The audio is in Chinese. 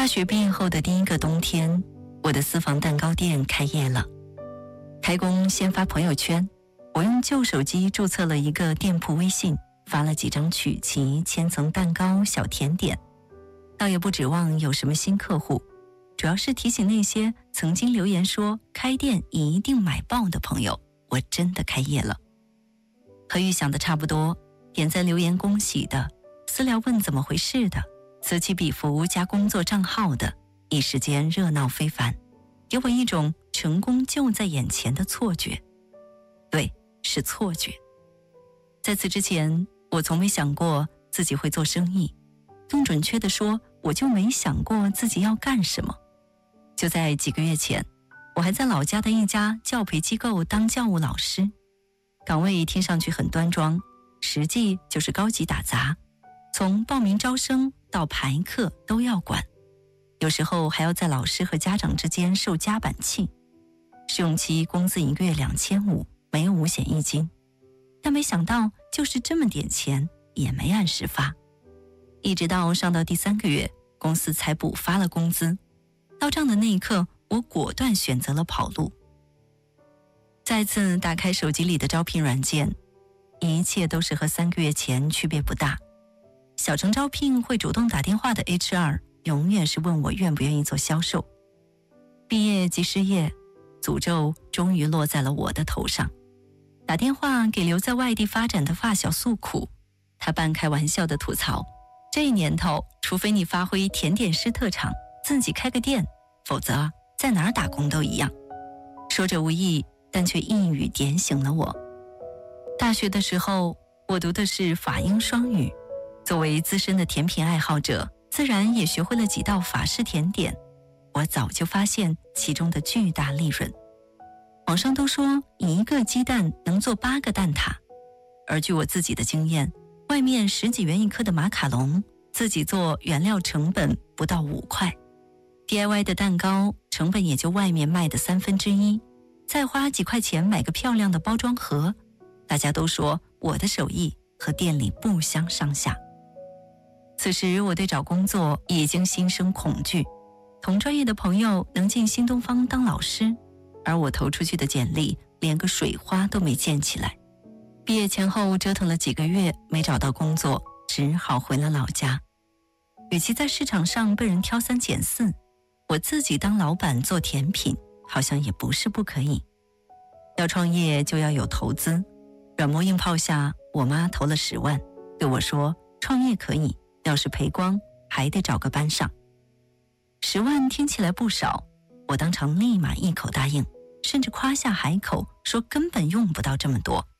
大学毕业后的第一个冬天，我的私房蛋糕店开业了。开工先发朋友圈，我用旧手机注册了一个店铺微信，发了几张曲奇、千层蛋糕、小甜点。倒也不指望有什么新客户，主要是提醒那些曾经留言说开店一定买爆的朋友，我真的开业了。和预想的差不多，点赞留言恭喜的，私聊问怎么回事的，此起彼伏加工作账号的，一时间热闹非凡，给我一种成功就在眼前的错觉。对，是错觉。在此之前，我从没想过自己会做生意，更准确地说，我就没想过自己要干什么。就在几个月前，我还在老家的一家教培机构当教务老师，岗位听上去很端庄，实际就是高级打杂，从报名招生到排课都要管，有时候还要在老师和家长之间受夹板气。试用期工资1个月2500，没有五险一金，但没想到就是这么点钱也没按时发。一直到上到第3个月，公司才补发了工资。到账的那一刻，我果断选择了跑路。再次打开手机里的招聘软件，一切都是和3个月前区别不大。小城招聘会主动打电话的 HR 永远是问我愿不愿意做销售。毕业即失业，诅咒终于落在了我的头上。打电话给留在外地发展的发小诉苦，他半开玩笑的吐槽，这年头除非你发挥甜点师特长，自己开个店，否则在哪儿打工都一样。说者无意，但却一语点醒了我。大学的时候，我读的是法英双语，作为资深的甜品爱好者，自然也学会了几道法式甜点。我早就发现其中的巨大利润。网上都说1个鸡蛋能做8个蛋挞，而据我自己的经验，外面10几元一颗的马卡龙，自己做原料成本不到5块， DIY 的蛋糕成本也就外面卖的1/3，再花几块钱买个漂亮的包装盒，大家都说我的手艺和店里不相上下。此时我对找工作已经心生恐惧，同专业的朋友能进新东方当老师，而我投出去的简历连个水花都没溅起来。毕业前后折腾了几个月没找到工作，只好回了老家。与其在市场上被人挑3拣4，我自己当老板做甜品好像也不是不可以。要创业就要有投资，软磨硬泡下，我妈投了10万，对我说创业可以，要是赔光还得找个班上。10万听起来不少，我当场立马一口答应，甚至夸下海口说根本用不到这么多。